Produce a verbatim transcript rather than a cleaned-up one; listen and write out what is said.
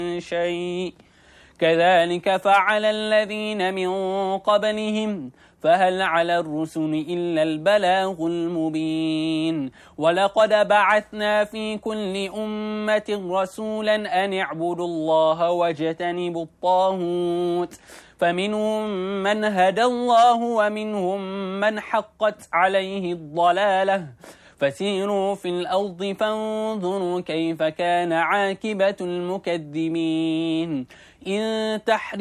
شيء كذلك فعل الذين من قبلهم فهل على الرسل إلا البلاغ المبين ولقد بعثنا في كل أمة رسولا أن اعبدوا الله واجتنبوا الطاغوت فمنهم من هدى الله ومنهم من حقت عليه الضلالة فسيروا في الأرض فانظروا كيف كان عاقبة المكذبين إن تحرصوا